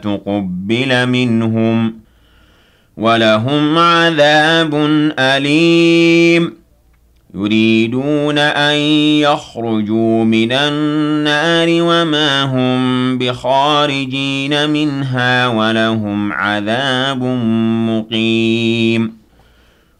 تُقُبِّلَ مِنْهُمْ وَلَهُمْ عَذَابٌ أَلِيمٌ يُرِيدُونَ أَن يَخْرُجُوا مِنَ النَّارِ وَمَا هُم بِخَارِجِينَ مِنْهَا وَلَهُمْ عَذَابٌ مُّقِيمٌ